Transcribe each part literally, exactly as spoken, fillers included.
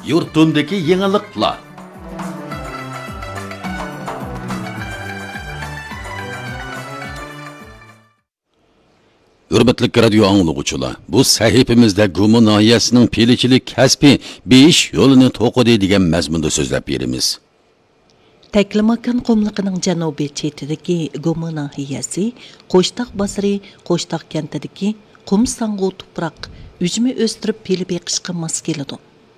yurtundaki yeniliklar. Hürmetli radyo anlıqçılar, bu sahifimizde Gumu nahiyesinin peliçilik kasbi beş yolunu to'qidi degan mazmunda so'zlab beramiz. Taklimakan qumliqining janubiy chetidagi Gumu nahiyasi, Qo'shtaq Basri, Qo'shtaq kentidagi qum sangu tuproq, ujmi o'stirib peli beqishga mos keladi.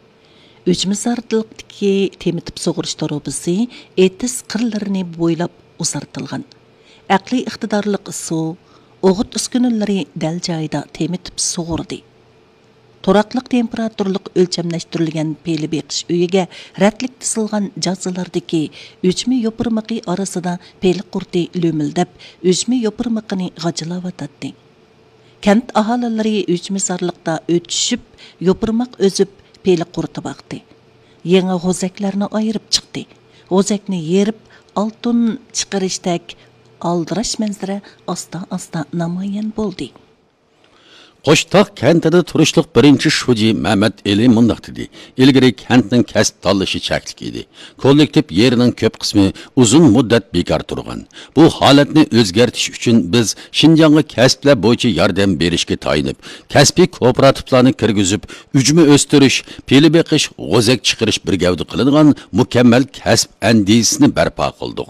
Ujmi sartiliqdagi temitib sug'urish tarobisi etis qirlarini bo'ylab uzartilgan. Aqliy iqtidorliq suv o'g'it uskunalari dal joyida temitib sug'urdi. Turaqliq temperaturliq o'lchamlashtirilgan peli beqish uyiga ratlik tisilgan jazilardagi ujmi yopirmaqi orasida peli qurti lo'mildab, ujmi yopirmaqini g'ajilavatadi. Kent aholilari ujmi sarliqda o'tishib, yopirmaq o'zib peli qurti baqdi. Yangi g'ozaklarni ayirib chiqdi. G'ozakni yerib, oltin chiqarishdak aldirash manzara asta-asta namoyon bo'ldi. Qo'shtaq kentida turishliq birinchi shoji Mehmet Eli mundaq dedi. Ilgari kentning kasb tanlashi cheklik edi. Kollektiv yerining ko'p qismi uzun muddat bekor turgan. Bu holatni o'zgartirish uchun biz Xinjiangga kasblar bo'yicha yordam berishga tayinib, kasbiy kooperativlarni kirgizib, ujmi o'stirish, peli beqish, g'ozak chiqarish bir gavda qilingan mukammal kasb andisini barpo qildik.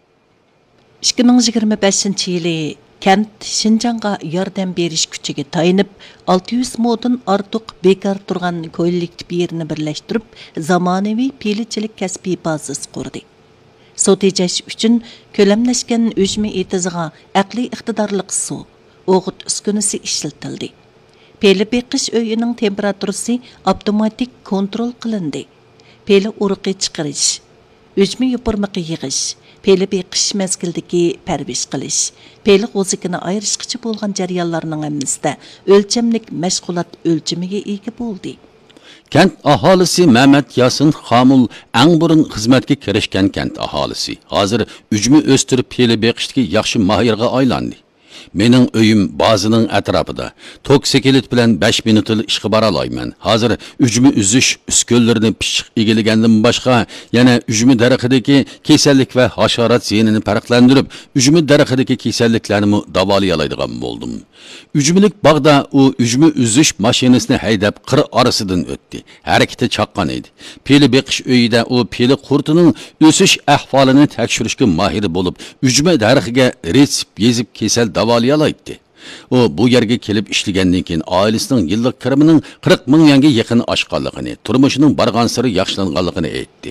ikki ming yigirma beshinchi yili Kent Xinjiangga yordam berish kuchiga tayinib, olti yuz moddan ortiq bekor turgan kollektiv yerini birlashtirib, zamonaviy pelichilik kasbiy bazasi qurdi. Suv tejash uchun ko'lamlashgan ujmi etiziga aqliy iqtidorliq suv, o'g'it uskunasi ishlatildi. Peli beqish uyining temperaturasi avtomatik kontrol qilindi. Peli urug'i chiqarish, ujmi yopirmaqi yig'ish, peli beqish mezgildagi parvish qilish, peli g'ozikini ayirishqichi bo'lgan jarayonlarning hammasida o'lchamlik mashg'ulot o'lchamiga ega bo'ldi. Kent aholisi Mehmet Yasin Xamul eng burun xizmatga kirishgan kent aholisi. Hozir ujmi o'stirib peli beqishdagi yaxshi mahirga aylandi. Mening uyim bazining atrofida. Toksikilit bilan besh minutli ishga bora olmayman. Hozir ujmi uzish uskunlarini pishiq egilagandan boshqa yana ujmi daraxidagi kasallik va hasharot zenini farqlantirib, ujmi daraxidagi kasalliklarni davolay oladigan bo'ldim. Ujmilik bog'da u ujmi uzish mashinasini haydab qir orasidan o'tdi. Harakati chaqqan edi. Peli beqish uyida u peli qurtining o'sish ahvolini tekshirishga mahir bo'lib, ujmi daraxiga retsept yezib kasal davolay oladi. O bu yerga kelib ishlagandan keyin oilasining yillik kirimining qirq ming yanga yaqin oshganligini, turmushining bargan sari yaxshilanganligini aytdi.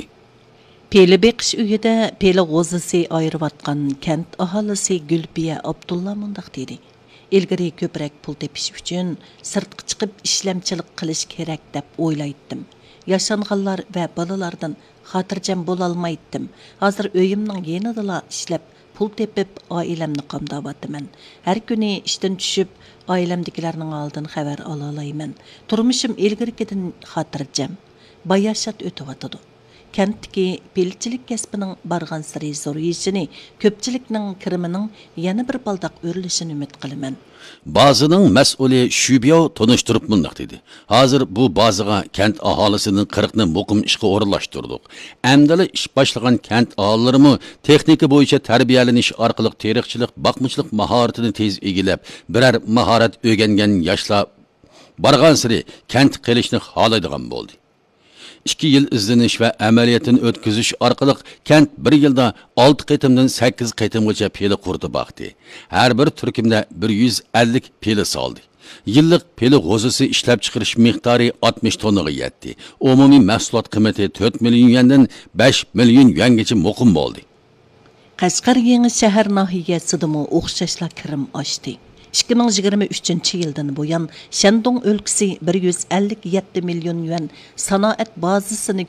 Peli beqish uyida peli g'ozisi ayirayotgan kent aholisi Gulbiya Abdulla mundaq dedi. Ilgari ko'proq pul tepish uchun sirtqa chiqib ishlamchilik qilish kerak deb o'ylaydim. Yashanganlar va bolalardan xotirjam bo'la olmaydim. Hozir uyimning yanida ishlab pul tepib oilamni qamdavatıman. Har kuni ishdan tushib oilamdagilarning oldidan xabar ola olayman. Turmushim ilgarikidan xotirjam, bayashat o'tyotidi. Kentdagi pelchilik kasbining bargan sari zo'rayishini, ko'pchilikning kirimining yana bir baldaq o'rilishini umid qilaman. Bazının mas'uli Şubiyo tonuşturup mundaq dedi. Hozir bu baziga kent aholisining qirqni muqim ishga o'rinlashtirdik. Amdali ish boshlagan kent aholilari texnika bo'yicha tarbiyalanish orqali teriqchilik, baqmchilik mahoratini tez egilib, birer mahorat o'rgangan yoshlar bargan sari kent qilishni xohlaydigan bo'ldi. ikki yil izlanish va amaliyotini o'tkazish orqali kent bir yilda olti qitimdan sakkiz qitimgacha peli qurdi baqdi. Har bir turkumda bir yuz ellik peli soldi. Yillik peli g'ozisi ishlab chiqarish miqdori oltmish tonnaga yetdi. Umumiy mahsulot qiymati to'rt million yuandan besh million yuangacha muqim bo'ldi. Qashqar yangi shahar nahiyasida o'xshashlar kirim oshdi. ikki ming yigirma uchinchi yildan buyon Shandong o'lkasi bir yuz ellik yetti million yuan sanoat bazasini